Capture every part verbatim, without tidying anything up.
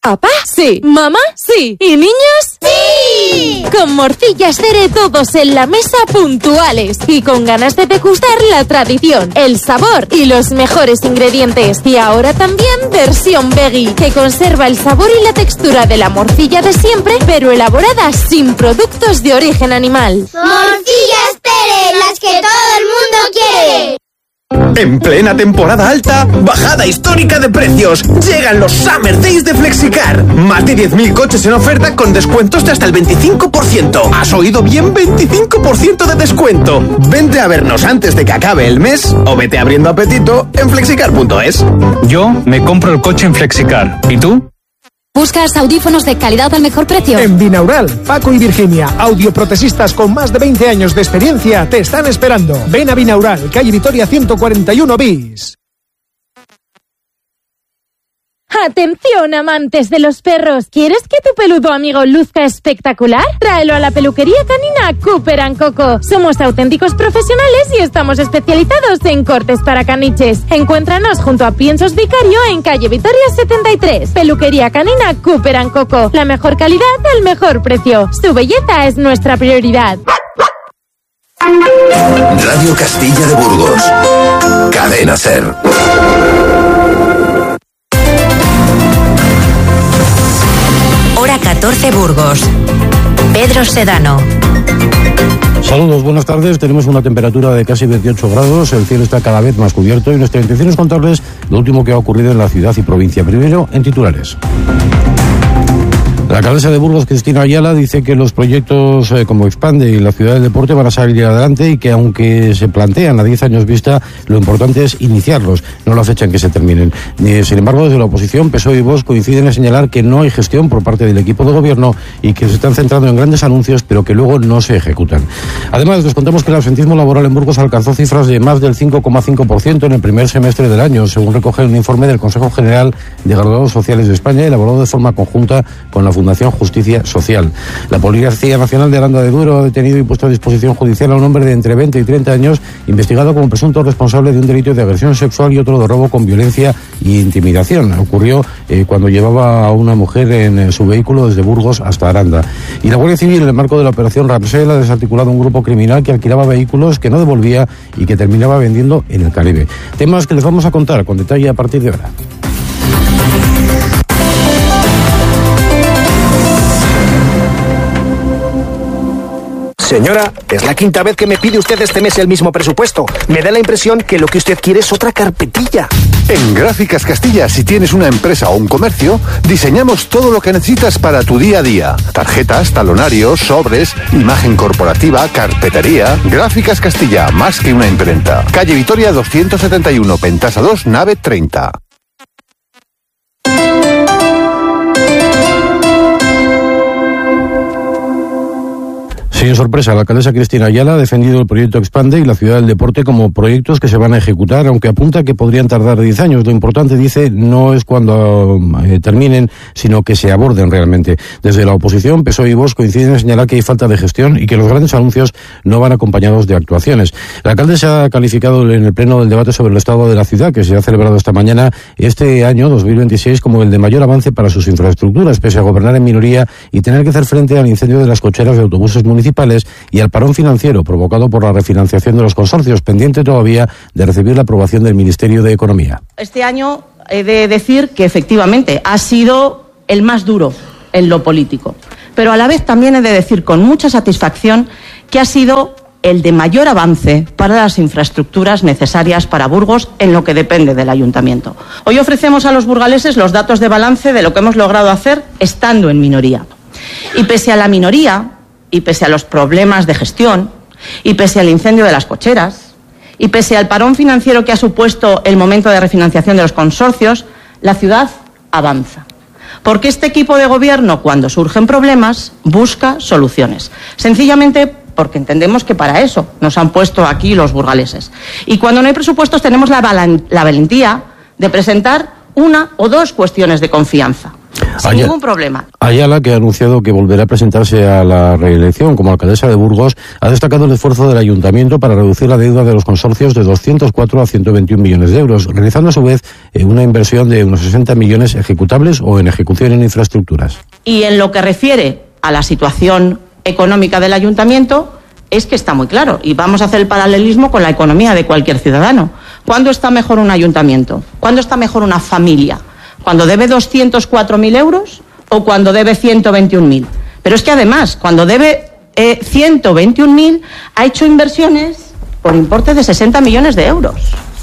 ¿Papá? Sí. ¿Mamá? Sí. ¿Y niños? ¡Sí! Con Morcillas Cere todos en la mesa puntuales y con ganas de degustar la tradición, el sabor y los mejores ingredientes. Y ahora también versión veggie, que conserva el sabor y la textura de la morcilla de siempre, pero elaborada sin productos de origen animal. Morcillas Cere, las que todo el mundo quiere. En plena temporada alta, bajada histórica de precios. Llegan los Summer Days de Flexicar. Más de diez mil coches en oferta con descuentos de hasta el veinticinco por ciento. ¿Has oído bien? veinticinco por ciento de descuento. Vente a vernos antes de que acabe el mes o vete abriendo apetito en flexicar punto es. Yo me compro el coche en Flexicar. ¿Y tú? ¿Buscas audífonos de calidad al mejor precio? En Binaural, Paco y Virginia, audioprotesistas con más de veinte años de experiencia, te están esperando. Ven a Binaural, calle Vitoria ciento cuarenta y uno bis. ¡Atención, amantes de los perros! ¿Quieres que tu peludo amigo luzca espectacular? Tráelo a la peluquería canina Cooper and Coco. Somos auténticos profesionales y estamos especializados en cortes para caniches. Encuéntranos junto a Piensos Vicario en calle Vitoria setenta y tres. Peluquería canina Cooper and Coco. La mejor calidad al mejor precio. Su belleza es nuestra prioridad. Radio Castilla de Burgos. Cadena SER. Hora catorce Burgos. Pedro Sedano. Saludos, buenas tardes. Tenemos una temperatura de casi veintiocho grados, el cielo está cada vez más cubierto y nuestra intención es contarles lo último que ha ocurrido en la ciudad y provincia. Primero, en titulares. La alcaldesa de Burgos, Cristina Ayala, dice que los proyectos eh, como Expande y la Ciudad del Deporte van a salir adelante y que aunque se plantean a diez años vista, lo importante es iniciarlos, no la fecha en que se terminen. Eh, sin embargo, desde la oposición, P S O E y Vox coinciden en señalar que no hay gestión por parte del equipo de gobierno y que se están centrando en grandes anuncios, pero que luego no se ejecutan. Además, les contamos que el absentismo laboral en Burgos alcanzó cifras de más del cinco coma cinco por ciento en el primer semestre del año, según recoge un informe del Consejo General de Graduados Sociales de España, elaborado de forma conjunta con la Fundación Justicia Social. La Policía Nacional de Aranda de Duero ha detenido y puesto a disposición judicial a un hombre de entre veinte y treinta años, investigado como presunto responsable de un delito de agresión sexual y otro de robo con violencia y intimidación. Ocurrió eh, cuando llevaba a una mujer en eh, su vehículo desde Burgos hasta Aranda. Y la Guardia Civil, en el marco de la operación Rapsel, ha desarticulado un grupo criminal que alquilaba vehículos que no devolvía y que terminaba vendiendo en el Caribe. Temas que les vamos a contar con detalle a partir de ahora. Señora, es la quinta vez que me pide usted este mes el mismo presupuesto. Me da la impresión que lo que usted quiere es otra carpetilla. En Gráficas Castilla, si tienes una empresa o un comercio, diseñamos todo lo que necesitas para tu día a día. Tarjetas, talonarios, sobres, imagen corporativa, carpetería. Gráficas Castilla, más que una imprenta. Calle Vitoria doscientos setenta y uno, Pentasa dos, nave treinta. Sin sorpresa, la alcaldesa Cristina Ayala ha defendido el proyecto Expande y la Ciudad del Deporte como proyectos que se van a ejecutar, aunque apunta que podrían tardar diez años. Lo importante, dice, no es cuando eh, terminen, sino que se aborden realmente. Desde la oposición, P S O E y Vox coinciden en señalar que hay falta de gestión y que los grandes anuncios no van acompañados de actuaciones. La alcaldesa ha calificado en el pleno del debate sobre el estado de la ciudad, que se ha celebrado esta mañana, este año dos mil veintiséis como el de mayor avance para sus infraestructuras, pese a gobernar en minoría y tener que hacer frente al incendio de las cocheras de autobuses municipales y al parón financiero provocado por la refinanciación de los consorcios, pendiente todavía de recibir la aprobación del Ministerio de Economía. Este año he de decir que efectivamente ha sido el más duro en lo político, pero a la vez también he de decir con mucha satisfacción que ha sido el de mayor avance para las infraestructuras necesarias para Burgos en lo que depende del Ayuntamiento. Hoy ofrecemos a los burgaleses los datos de balance de lo que hemos logrado hacer estando en minoría. Y pese a la minoría, y pese a los problemas de gestión, y pese al incendio de las cocheras, y pese al parón financiero que ha supuesto el momento de refinanciación de los consorcios, la ciudad avanza. Porque este equipo de gobierno, cuando surgen problemas, busca soluciones. Sencillamente porque entendemos que para eso nos han puesto aquí los burgaleses. Y cuando no hay presupuestos tenemos la, la valentía de presentar una o dos cuestiones de confianza. sin Ayala, ningún problema. Ayala, que ha anunciado que volverá a presentarse a la reelección como alcaldesa de Burgos, ha destacado el esfuerzo del ayuntamiento para reducir la deuda de los consorcios de doscientos cuatro a ciento veintiuno millones de euros, realizando a su vez eh, una inversión de unos sesenta millones ejecutables o en ejecución en infraestructuras. Y en lo que refiere a la situación económica del ayuntamiento, es que está muy claro, y vamos a hacer el paralelismo con la economía de cualquier ciudadano. ¿Cuándo está mejor un ayuntamiento? ¿Cuándo está mejor una familia? ¿Cuando debe doscientos cuatro mil euros o cuando debe ciento veintiuno mil? Pero es que además, cuando debe eh, ciento veintiuno mil, ha hecho inversiones por importe de sesenta millones de euros.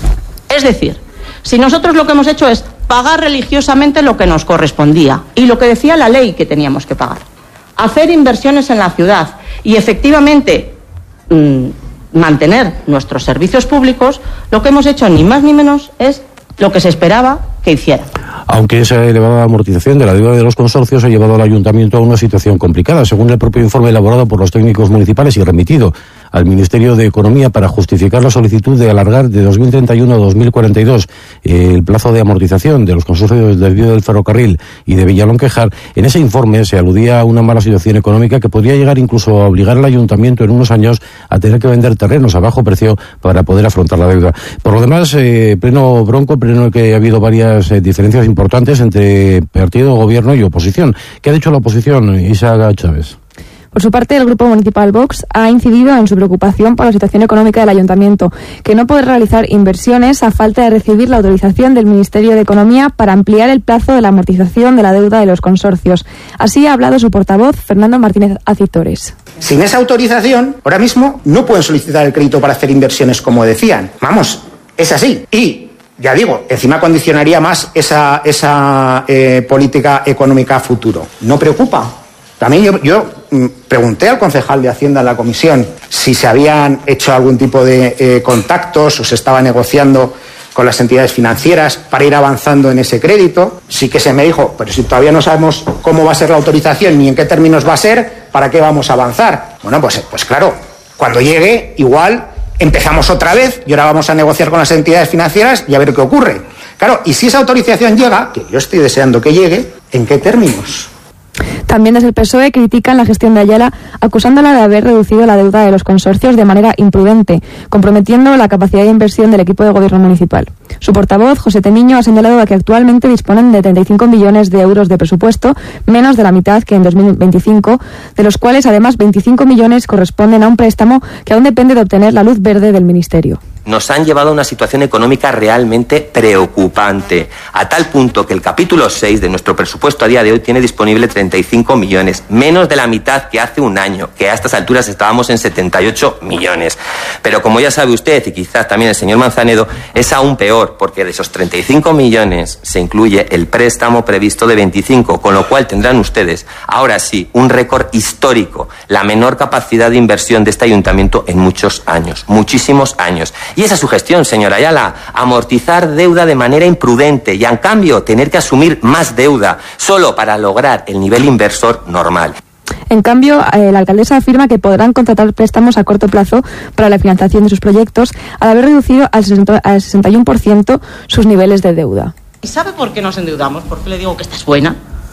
Es decir, si nosotros lo que hemos hecho es pagar religiosamente lo que nos correspondía y lo que decía la ley que teníamos que pagar, hacer inversiones en la ciudad y efectivamente mmm, mantener nuestros servicios públicos, lo que hemos hecho ni más ni menos es lo que se esperaba que hiciera. Aunque esa elevada amortización de la deuda de los consorcios ha llevado al ayuntamiento a una situación complicada, según el propio informe elaborado por los técnicos municipales y remitido al Ministerio de Economía para justificar la solicitud de alargar de dos mil treinta y uno a dos mil cuarenta y dos eh, el plazo de amortización de los consorcios del desvío del ferrocarril y de Villalón-Quejar. En ese informe se aludía a una mala situación económica que podría llegar incluso a obligar al ayuntamiento en unos años a tener que vender terrenos a bajo precio para poder afrontar la deuda. Por lo demás, eh, pleno bronco, pleno que ha habido varias eh, diferencias importantes entre partido, gobierno y oposición. ¿Qué ha dicho la oposición, Isa Chávez? Por su parte, el Grupo Municipal Vox ha incidido en su preocupación por la situación económica del Ayuntamiento, que no puede realizar inversiones a falta de recibir la autorización del Ministerio de Economía para ampliar el plazo de la amortización de la deuda de los consorcios. Así ha hablado su portavoz, Fernando Martínez Acitores. Sin esa autorización, ahora mismo no pueden solicitar el crédito para hacer inversiones como decían. Vamos, es así. Y ya digo, encima condicionaría más esa, esa eh, política económica a futuro. ¿No preocupa? También yo, yo mm, pregunté al concejal de Hacienda en la comisión si se habían hecho algún tipo de eh, contactos o se estaba negociando con las entidades financieras para ir avanzando en ese crédito. Sí que se me dijo, pero si todavía no sabemos cómo va a ser la autorización ni en qué términos va a ser, ¿para qué vamos a avanzar? Bueno, pues, pues claro, cuando llegue igual empezamos otra vez y ahora vamos a negociar con las entidades financieras y a ver qué ocurre. Claro, y si esa autorización llega, que yo estoy deseando que llegue, ¿en qué términos? También desde el P S O E critican la gestión de Ayala, acusándola de haber reducido la deuda de los consorcios de manera imprudente, comprometiendo la capacidad de inversión del equipo de gobierno municipal. Su portavoz, José Temiño, ha señalado que actualmente disponen de treinta y cinco millones de euros de presupuesto, menos de la mitad que en dos mil veinticinco, de los cuales además veinticinco millones corresponden a un préstamo que aún depende de obtener la luz verde del Ministerio. Nos han llevado a una situación económica realmente preocupante, a tal punto que el capítulo seis de nuestro presupuesto a día de hoy tiene disponible treinta y cinco millones, menos de la mitad que hace un año, que a estas alturas estábamos en setenta y ocho millones. Pero como ya sabe usted, y quizás también el señor Manzanedo, es aún peor, porque de esos treinta y cinco millones se incluye el préstamo previsto de veinticinco, con lo cual tendrán ustedes, ahora sí, un récord histórico, la menor capacidad de inversión de este ayuntamiento en muchos años, muchísimos años. Y esa es su gestión, señora Ayala, amortizar deuda de manera imprudente y, en cambio, tener que asumir más deuda solo para lograr el nivel inversor normal. En cambio, eh, la alcaldesa afirma que podrán contratar préstamos a corto plazo para la financiación de sus proyectos, al haber reducido al sesenta y uno por ciento sus niveles de deuda. ¿Y sabe por qué nos endeudamos? ¿Por qué le digo que esta es buena?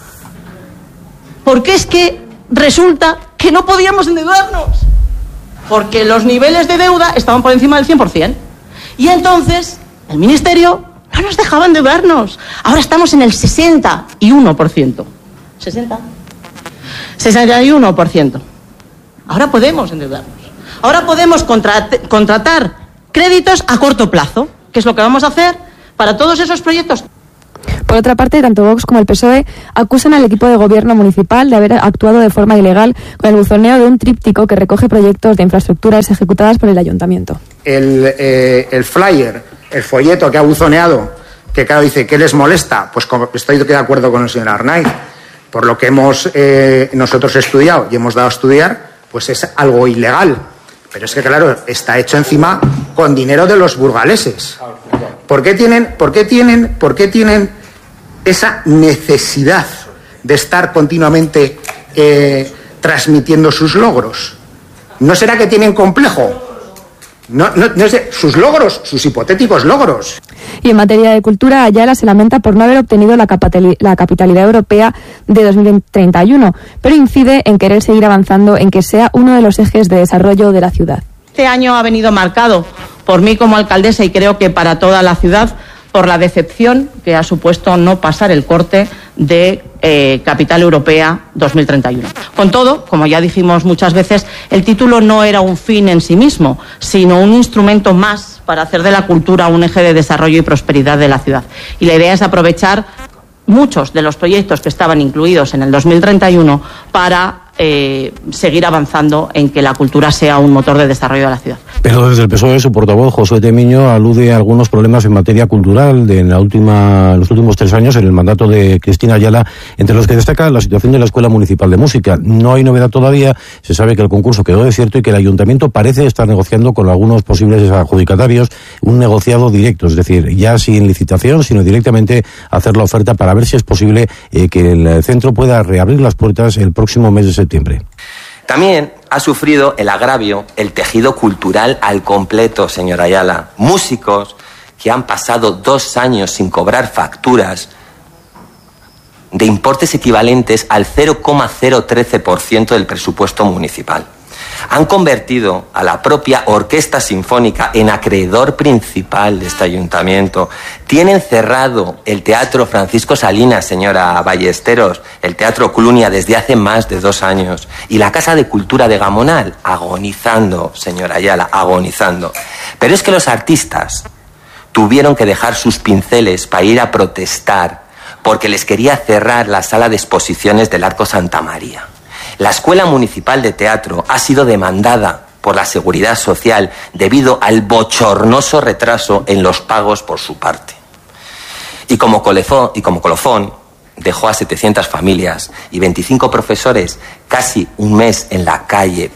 Porque es que resulta que no podíamos endeudarnos. Porque los niveles de deuda estaban por encima del cien por ciento. Y entonces el Ministerio no nos dejaba endeudarnos. Ahora estamos en el sesenta y uno por ciento. ¿sesenta? sesenta y uno por ciento. Ahora podemos endeudarnos. Ahora podemos contrat- contratar créditos a corto plazo, que es lo que vamos a hacer para todos esos proyectos. Por otra parte, tanto Vox como el P S O E acusan al equipo de gobierno municipal de haber actuado de forma ilegal con el buzoneo de un tríptico que recoge proyectos de infraestructuras ejecutadas por el ayuntamiento. El, eh, el flyer, el folleto que ha buzoneado, que claro dice que les molesta, pues estoy de acuerdo con el señor Arnaiz. Por lo que hemos eh, nosotros estudiado y hemos dado a estudiar, pues es algo ilegal. Pero es que claro, está hecho encima con dinero de los burgaleses. ¿Por qué tienen, por qué tienen, por qué tienen esa necesidad de estar continuamente eh, transmitiendo sus logros? ¿No será que tienen complejo? No, no, no es de sus logros, sus hipotéticos logros. Y en materia de cultura, Ayala se lamenta por no haber obtenido la, capitali- la capitalidad europea de dos mil treinta y uno, pero incide en querer seguir avanzando en que sea uno de los ejes de desarrollo de la ciudad. Este año ha venido marcado por mí como alcaldesa y creo que para toda la ciudad por la decepción que ha supuesto no pasar el corte de eh, Capital Europea dos mil treinta y uno. Con todo, como ya dijimos muchas veces, el título no era un fin en sí mismo, sino un instrumento más para hacer de la cultura un eje de desarrollo y prosperidad de la ciudad. Y la idea es aprovechar muchos de los proyectos que estaban incluidos en el dos mil treinta y uno para eh, seguir avanzando en que la cultura sea un motor de desarrollo de la ciudad. Pero desde el P S O E, su portavoz, Josué Temiño, alude a algunos problemas en materia cultural de en la última, en los últimos tres años en el mandato de Cristina Ayala, entre los que destaca la situación de la Escuela Municipal de Música. No hay novedad todavía, se sabe que el concurso quedó desierto y que el Ayuntamiento parece estar negociando con algunos posibles adjudicatarios un negociado directo, es decir, ya sin licitación, sino directamente hacer la oferta para ver si es posible eh, que el centro pueda reabrir las puertas el próximo mes de septiembre. También ha sufrido el agravio el tejido cultural al completo, señora Ayala. Músicos que han pasado dos años sin cobrar facturas de importes equivalentes al cero coma cero trece por ciento del presupuesto municipal. Han convertido a la propia Orquesta Sinfónica en acreedor principal de este ayuntamiento. Tienen cerrado el Teatro Francisco Salinas, señora Ballesteros, el Teatro Clunia, desde hace más de dos años. Y la Casa de Cultura de Gamonal, agonizando, señora Ayala, agonizando. Pero es que los artistas tuvieron que dejar sus pinceles para ir a protestar porque les quería cerrar la sala de exposiciones del Arco Santa María. La Escuela Municipal de Teatro ha sido demandada por la Seguridad Social debido al bochornoso retraso en los pagos por su parte. Y como colofón, y como colofón dejó a setecientas familias y veinticinco profesores casi un mes en la calle.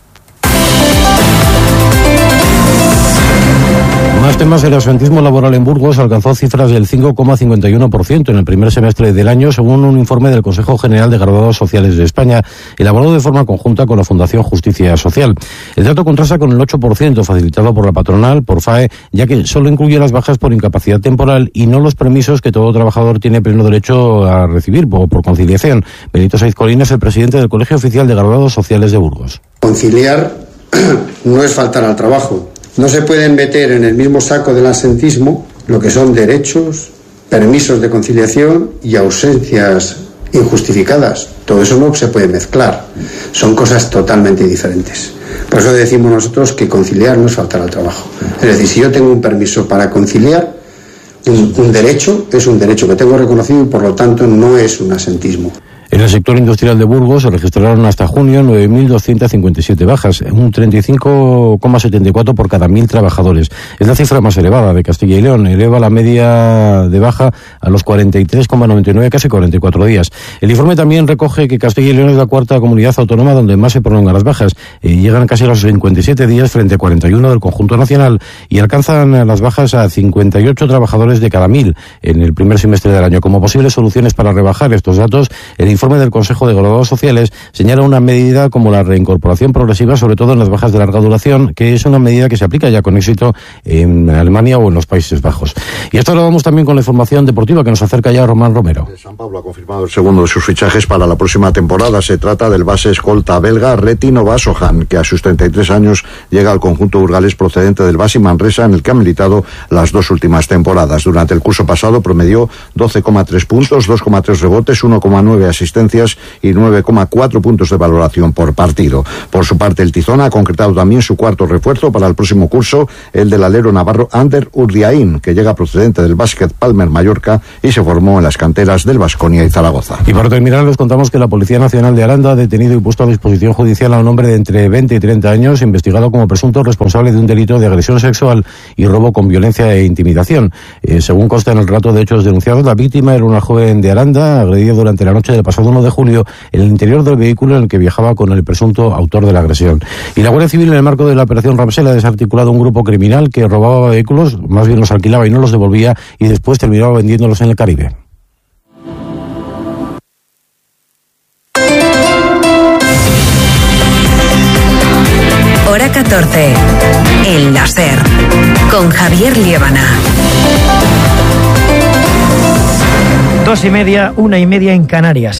Más temas. El absentismo laboral en Burgos alcanzó cifras del cinco coma cincuenta y uno por ciento en el primer semestre del año, según un informe del Consejo General de Graduados Sociales de España, elaborado de forma conjunta con la Fundación Justicia Social. El dato contrasta con el ocho por ciento facilitado por la patronal, por F A E, ya que solo incluye las bajas por incapacidad temporal y no los permisos que todo trabajador tiene pleno derecho a recibir por, por conciliación. Benito Saiz Colín es el presidente del Colegio Oficial de Graduados Sociales de Burgos. Conciliar no es faltar al trabajo. No se pueden meter en el mismo saco del absentismo lo que son derechos, permisos de conciliación y ausencias injustificadas. Todo eso no se puede mezclar. Son cosas totalmente diferentes. Por eso decimos nosotros que conciliar no es faltar al trabajo. Es decir, si yo tengo un permiso para conciliar, un, un derecho es un derecho que tengo reconocido y por lo tanto no es un absentismo. En el sector industrial de Burgos se registraron hasta junio nueve mil doscientas cincuenta y siete bajas, un treinta y cinco coma setenta y cuatro por cada mil trabajadores. Es la cifra más elevada de Castilla y León. Eleva la media de baja a los cuarenta y tres coma noventa y nueve, casi cuarenta y cuatro días. El informe también recoge que Castilla y León es la cuarta comunidad autónoma donde más se prolongan las bajas. Eh, llegan casi a los cincuenta y siete días frente a cuarenta y uno del conjunto nacional y alcanzan las bajas a cincuenta y ocho trabajadores de cada mil en el primer semestre del año. Como posibles soluciones para rebajar estos datos, el El informe del Consejo de Graduados Sociales señala una medida como la reincorporación progresiva, sobre todo en las bajas de larga duración, que es una medida que se aplica ya con éxito en Alemania o en los Países Bajos. Y esto lo vamos también con la información deportiva que nos acerca ya Román Romero. San Pablo ha confirmado el segundo de sus fichajes para la próxima temporada. Se trata del base escolta belga Reti Novasohan, que a sus treinta y tres años llega al conjunto burgalés procedente del Basi Manresa, en el que ha militado las dos últimas temporadas. Durante el curso pasado promedió doce coma tres puntos, dos coma tres rebotes, uno coma nueve asistencias y nueve coma cuatro puntos de valoración por partido. Por su parte, el Tizona ha concretado también su cuarto refuerzo para el próximo curso, el del alero navarro Ander Urdiaín, que llega procedente del Básquet Palmer Mallorca y se formó en las canteras del Baskonia y Zaragoza. Y para terminar, les contamos que la Policía Nacional de Aranda ha detenido y puesto a disposición judicial a un hombre de entre veinte y treinta años, investigado como presunto responsable de un delito de agresión sexual y robo con violencia e intimidación. Eh, según consta en el relato de hechos denunciados, la víctima era una joven de Aranda, agredida durante la noche del pasado uno de julio en el interior del vehículo en el que viajaba con el presunto autor de la agresión. Y la Guardia Civil, en el marco de la operación Ramsel, ha desarticulado un grupo criminal que robaba vehículos, más bien los alquilaba y no los devolvía, y después terminaba vendiéndolos en el Caribe. Hora catorce. catorce. El láser. Con Javier Liébana. Dos y media, una y media en Canarias.